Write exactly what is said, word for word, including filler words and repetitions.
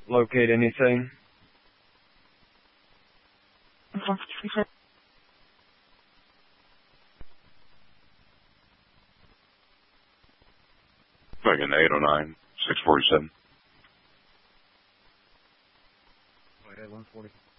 locate anything? Fucking eight oh nine, six forty-seven. Oh, yeah, one forty.